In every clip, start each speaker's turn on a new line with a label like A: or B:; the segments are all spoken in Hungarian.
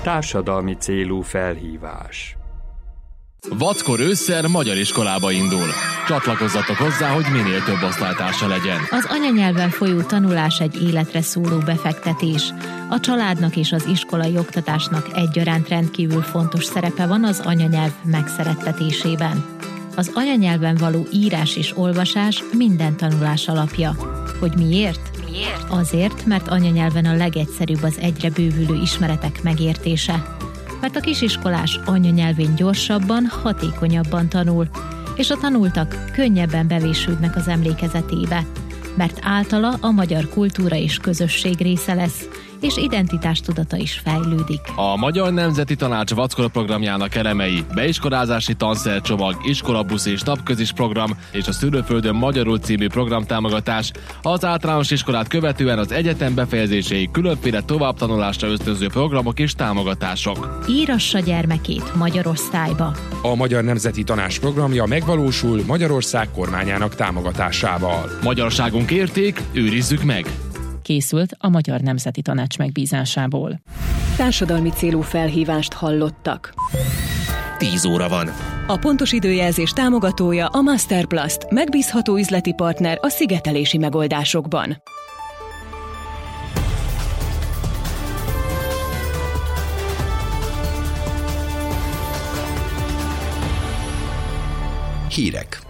A: Társadalmi célú felhívás.
B: Vackor ősszel magyar iskolába indul. Csatlakozzatok hozzá, hogy minél több osztálytársa legyen.
C: Az anyanyelven folyó tanulás egy életre szóló befektetés. A családnak és az iskolai oktatásnak egyaránt rendkívül fontos szerepe van az anyanyelv megszerettetésében. Az anyanyelven való írás és olvasás minden tanulás alapja. Hogy miért? Azért, mert anyanyelven a legegyszerűbb az egyre bővülő ismeretek megértése. Mert a kisiskolás anyanyelvén gyorsabban, hatékonyabban tanul, és a tanultak könnyebben bevésődnek az emlékezetébe, mert általa a magyar kultúra és közösség része lesz, és identitástudata is fejlődik.
B: A Magyar Nemzeti Tanács Vackora programjának elemei: beiskolázási tanszercsomag, iskolabusz és napközis program és a Szülőföldön magyarul című programtámogatás, az általános iskolát követően az egyetem befejezéséig különféle továbbtanulásra ösztönző programok és támogatások.
C: Írassa gyermekét magyar osztályba.
D: A Magyar Nemzeti Tanács programja megvalósul Magyarország kormányának támogatásával.
B: Magyarságunk érték, őrizzük meg!
E: Készült a Magyar Nemzeti Tanács megbízásából.
F: Társadalmi célú felhívást hallottak.
G: 10 óra van.
F: A pontos időjelzés támogatója a Masterplast, megbízható üzleti partner a szigetelési megoldásokban.
G: Hírek.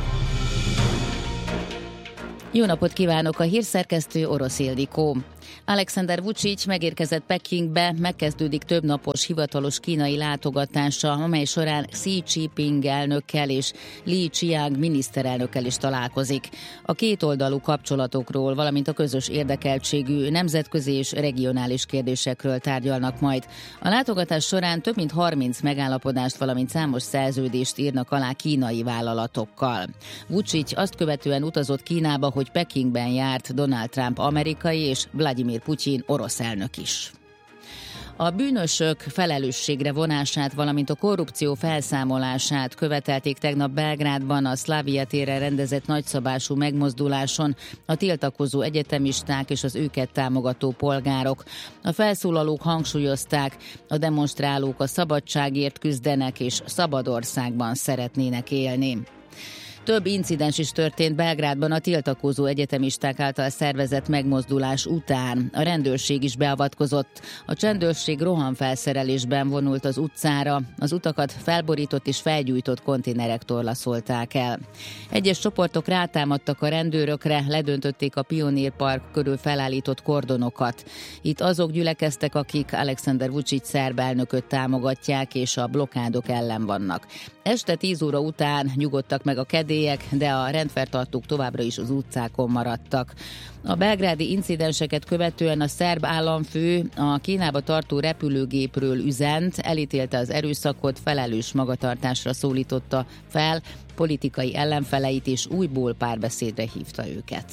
H: Jó napot kívánok, a hírszerkesztő Orosz Ildikó. Alexander Vučić megérkezett Pekingbe, megkezdődik többnapos hivatalos kínai látogatása, amely során Xi Jinping elnökkel és Li Qiang miniszterelnökkel is találkozik. A kétoldalú kapcsolatokról, valamint a közös érdekeltségű nemzetközi és regionális kérdésekről tárgyalnak majd. A látogatás során több mint 30 megállapodást, valamint számos szerződést írnak alá kínai vállalatokkal. Vučić azt követően utazott Kínába, hogy Pekingben járt Donald Trump amerikai és Vladimir Putyin orosz elnök is. A bűnösök felelősségre vonását, valamint a korrupció felszámolását követelték tegnap Belgrádban a Szlavija téren rendezett nagyszabású megmozduláson a tiltakozó egyetemisták és az őket támogató polgárok. A felszólalók hangsúlyozták, a demonstrálók a szabadságért küzdenek és szabad országban szeretnének élni. Több incidens is történt Belgrádban a tiltakozó egyetemisták által szervezett megmozdulás után. A rendőrség is beavatkozott. A csendőrség rohamfelszerelésben vonult az utcára. Az utakat felborított és felgyújtott konténerek torlaszolták el. Egyes csoportok rátámadtak a rendőrökre, ledöntötték a Pionír Park körül felállított kordonokat. Itt azok gyülekeztek, akik Alexander Vučić szerb elnököt támogatják és a blokádok ellen vannak. Este 10 óra után nyugodtak meg a kedélyek, de a rendfenntartók továbbra is az utcákon maradtak. A belgrádi incidenseket követően a szerb államfő a Kínába tartó repülőgépről üzent, elítélte az erőszakot, felelős magatartásra szólította fel politikai ellenfeleit és újból párbeszédre hívta őket.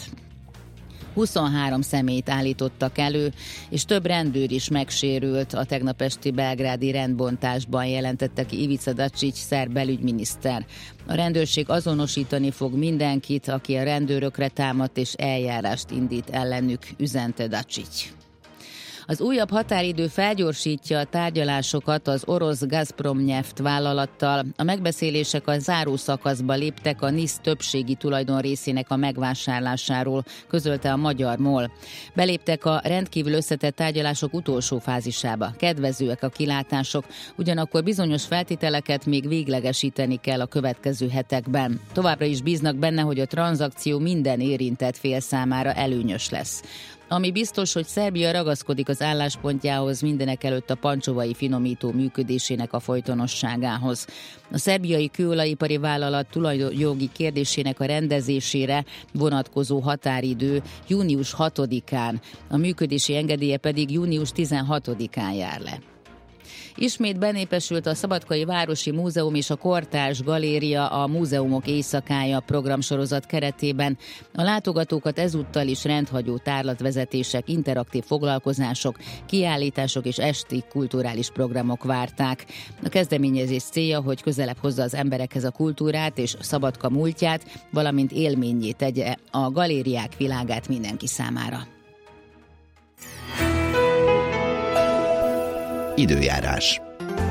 H: 23 személyt állítottak elő, és több rendőr is megsérült a tegnap esti belgrádi rendbontásban, jelentette ki Ivica Dačić, szerb belügyminiszter. A rendőrség azonosítani fog mindenkit, aki a rendőrökre támadt, és eljárást indít ellenük, üzente Dačić. Az újabb határidő felgyorsítja a tárgyalásokat az orosz Gazpromneft vállalattal. A megbeszélések a záró szakaszba léptek a NISZ többségi tulajdonrészének a megvásárlásáról, közölte a magyar MOL. Beléptek a rendkívül összetett tárgyalások utolsó fázisába. Kedvezőek a kilátások, ugyanakkor bizonyos feltételeket még véglegesíteni kell a következő hetekben. Továbbra is bíznak benne, hogy a tranzakció minden érintett fél számára előnyös lesz. Ami biztos, hogy Szerbia ragaszkodik az álláspontjához, mindenekelőtt a pancsovai finomító működésének a folytonosságához. A szerbiai kőolajipari vállalat tulajdonjogi kérdésének a rendezésére vonatkozó határidő június 6-án, a működési engedélye pedig június 16-án jár le. Ismét benépesült a Szabadkai Városi Múzeum és a Kortárs Galéria a Múzeumok Éjszakája programsorozat keretében. A látogatókat ezúttal is rendhagyó tárlatvezetések, interaktív foglalkozások, kiállítások és esti kulturális programok várták. A kezdeményezés célja, hogy közelebb hozza az emberekhez a kultúrát és Szabadka múltját, valamint élménnyé tegye a galériák világát mindenki számára.
G: Időjárás.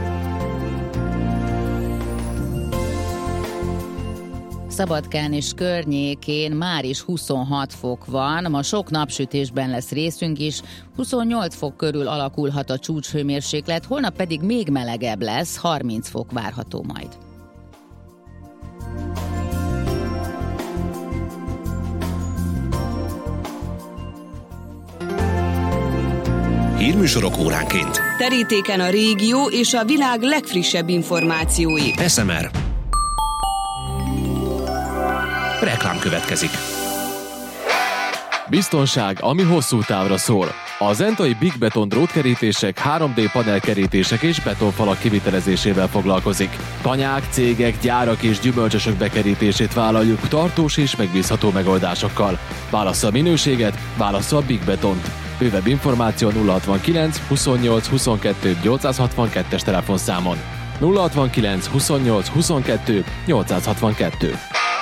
H: Szabadkán és környékén már is 26 fok van, ma sok napsütésben lesz részünk is, 28 fok körül alakulhat a csúcshőmérséklet, holnap pedig még melegebb lesz, 30 fok várható majd.
G: Hírműsorok óránként.
F: Terítéken a régió és a világ legfrissebb információi.
G: SMR. Reklám következik.
B: Biztonság, ami hosszú távra szól. A zentai Big Beton drótkerítések, 3D panelkerítések és betonfalak kivitelezésével foglalkozik. Tanyák, cégek, gyárak és gyümölcsösök bekerítését vállaljuk tartós és megbízható megoldásokkal. Válassza a minőséget, válassza a Big Betont. Bővebb információ 069 28 22 862-es telefonszámon. 069 28 22 862.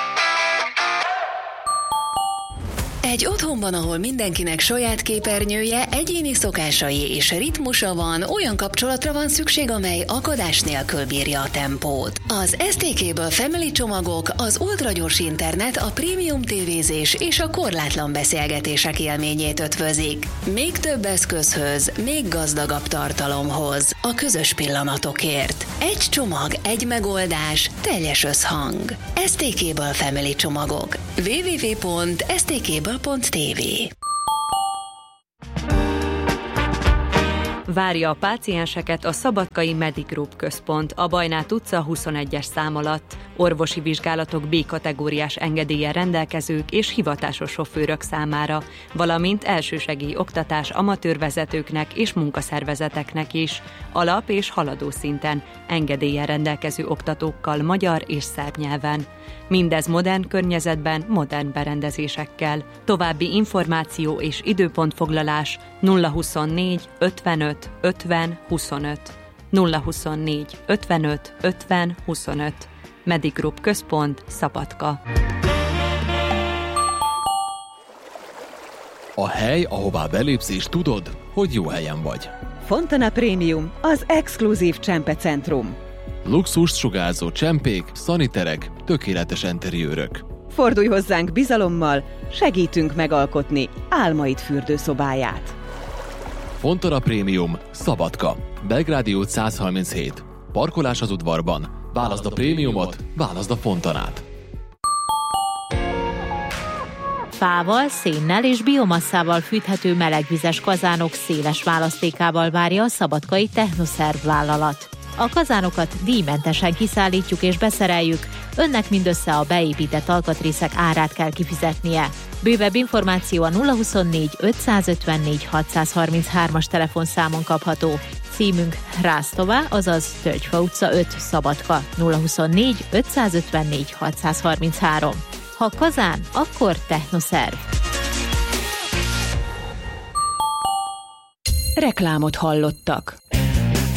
I: Egy otthonban, ahol mindenkinek saját képernyője, egyéni szokásai és ritmusa van, olyan kapcsolatra van szükség, amely akadás nélkül bírja a tempót. Az ST Cable Family csomagok, az ultragyors internet, a prémium tévézés és a korlátlan beszélgetések élményét ötvözik. Még több eszközhöz, még gazdagabb tartalomhoz, a közös pillanatokért. Egy csomag, egy megoldás, teljes összhang. ST Cable Family csomagok. www.stcable.tv.
J: Várja a pácienseket a Szabadkai Medigroup központ, a Bajnát utca 21-es szám alatt. Orvosi vizsgálatok B-kategóriás engedéllyel rendelkezők és hivatásos sofőrök számára, valamint elsősegély oktatás amatőrvezetőknek és munkaszervezeteknek is, alap- és haladó szinten, engedéllyel rendelkező oktatókkal magyar és szerb nyelven. Mindez modern környezetben, modern berendezésekkel. További információ és időpontfoglalás 024 55 50 25. 024 55 50 25. Medigroup központ, Szabadka.
B: A hely, ahová belépsz és tudod, hogy jó helyen vagy.
K: Fontana Premium, az exkluzív csempecentrum.
B: Luxust sugárzó csempék, szaniterek, tökéletes interiőrök.
K: Fordulj hozzánk bizalommal, segítünk megalkotni álmaid fürdőszobáját.
B: Fontana Premium, Szabadka, Belgrádi út 137. Parkolás az udvarban. Válaszd a prémiumot, válaszd a Fontanát.
C: Fával, szénnel és biomasszával fűthető melegvizes kazánok széles választékával várja a szabadkai Technoszerv vállalat. A kazánokat díjmentesen kiszállítjuk és beszereljük, önnek mindössze a beépített alkatrészek árát kell kifizetnie. Bővebb információ a 024 554 633-as telefonszámon kapható. Címünk Rásztová, azaz Tölgyfa utca 5, Szabadka, 024 554 633. Ha kazán, akkor Technoszerv.
F: Reklámot hallottak.